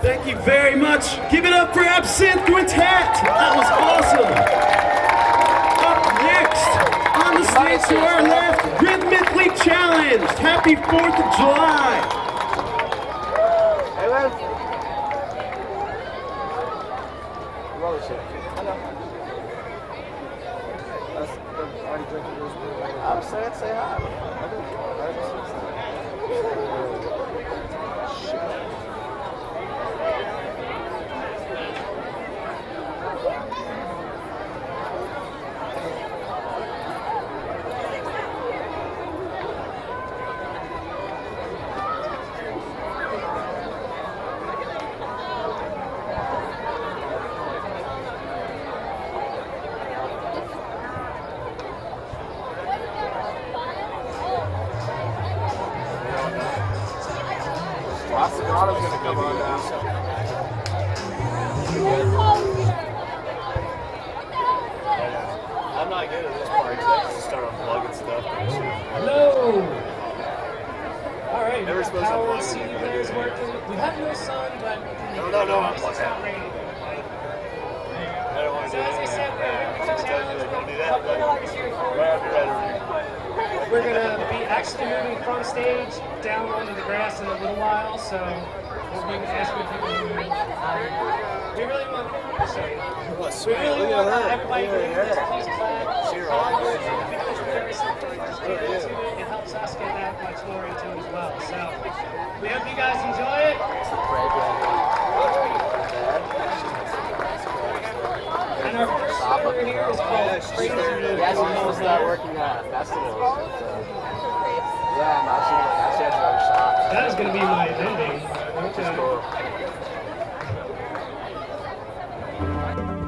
Thank you very much. Give it up for Absinthe Quintet. That was awesome. Up next, on the stage to our left, Rhythmically Challenged. Happy 4th of July. Hey, man. I'm saying, say hi. Osagato's gonna come on now. I'm not good at this part because I just start unplugging stuff. Hello! Alright, Never supposed to power unplug CD it. player is working. We have no sun, but No, I'm it's not raining. I don't want to So do as I said, we're going to be actually moving from stage down onto the grass in a little while, so we'll be asking people to move. We really want everybody to move this piece of flag. It helps us get that much more into it as well. So we hope you guys enjoy it. And our first song over here is called Crazy. Yes, we're going to start working on festivals.